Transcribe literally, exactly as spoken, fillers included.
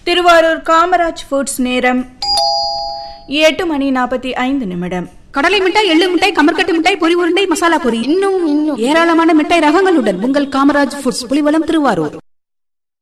Thiruvarur Kamaraj foods நேரம் எட்டு மணி நாற்பத்தி ஐந்து நிமிடம். கடலை மிட்டாய், எள்ளு மிட்டாய், கமர்கட்டு மிட்டாய், பொரி உருண்டை, மசாலா பொரி, இன்னும் இன்னும் ஏராளமான மிட்டாய் ரகங்களுடன் உங்கள் காமராஜ் ஃபுட்ஸ், புலிவலம், திருவாரூர்.